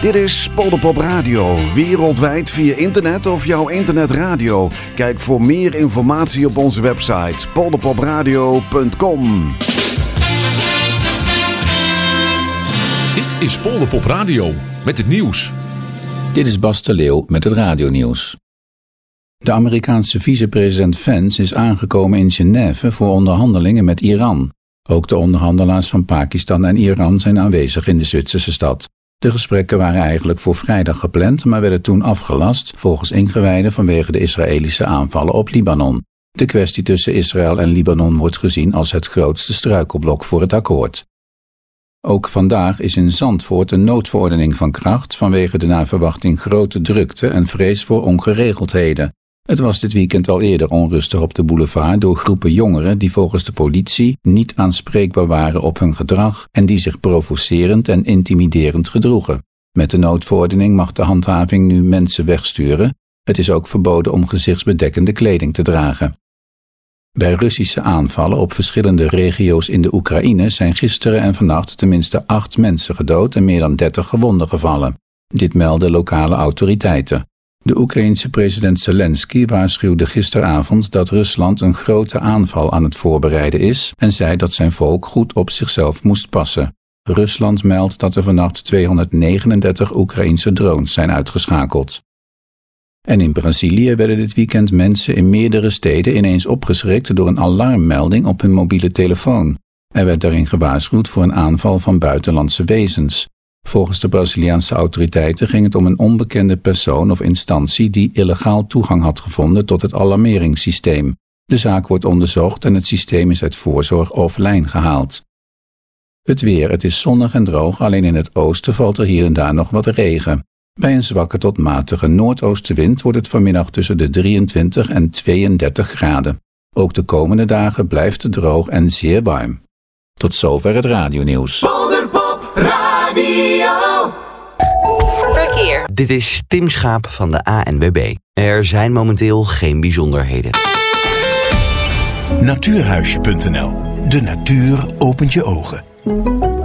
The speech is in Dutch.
Dit is Polderpop Radio, wereldwijd via internet of jouw internetradio. Kijk voor meer informatie op onze website polderpopradio.com. Dit is Polderpop Radio met het nieuws. Dit is Bas de Leeuw met het radionieuws. De Amerikaanse vicepresident Vance is aangekomen in Genève voor onderhandelingen met Iran. Ook de onderhandelaars van Pakistan en Iran zijn aanwezig in de Zwitserse stad. De gesprekken waren eigenlijk voor vrijdag gepland, maar werden toen afgelast, volgens ingewijden vanwege de Israëlische aanvallen op Libanon. De kwestie tussen Israël en Libanon wordt gezien als het grootste struikelblok voor het akkoord. Ook vandaag is in Zandvoort een noodverordening van kracht vanwege de naar verwachting grote drukte en vrees voor ongeregeldheden. Het was dit weekend al eerder onrustig op de boulevard door groepen jongeren die volgens de politie niet aanspreekbaar waren op hun gedrag en die zich provocerend en intimiderend gedroegen. Met de noodverordening mag de handhaving nu mensen wegsturen. Het is ook verboden om gezichtsbedekkende kleding te dragen. Bij Russische aanvallen op verschillende regio's in de Oekraïne zijn gisteren en vannacht tenminste 8 mensen gedood en meer dan 30 gewonden gevallen. Dit melden lokale autoriteiten. De Oekraïense president Zelensky waarschuwde gisteravond dat Rusland een grote aanval aan het voorbereiden is en zei dat zijn volk goed op zichzelf moest passen. Rusland meldt dat er vannacht 239 Oekraïense drones zijn uitgeschakeld. En in Brazilië werden dit weekend mensen in meerdere steden ineens opgeschrikt door een alarmmelding op hun mobiele telefoon. Er werd daarin gewaarschuwd voor een aanval van buitenlandse wezens. Volgens de Braziliaanse autoriteiten ging het om een onbekende persoon of instantie die illegaal toegang had gevonden tot het alarmeringssysteem. De zaak wordt onderzocht en het systeem is uit voorzorg offline gehaald. Het weer, het is zonnig en droog, alleen in het oosten valt er hier en daar nog wat regen. Bij een zwakke tot matige noordoostenwind wordt het vanmiddag tussen de 23 en 32 graden. Ook de komende dagen blijft het droog en zeer warm. Tot zover het radionieuws. Polderpop Radio. Verkeer. Dit is Tim Schaap van de ANWB. Er zijn momenteel geen bijzonderheden. Natuurhuisje.nl. De natuur opent je ogen.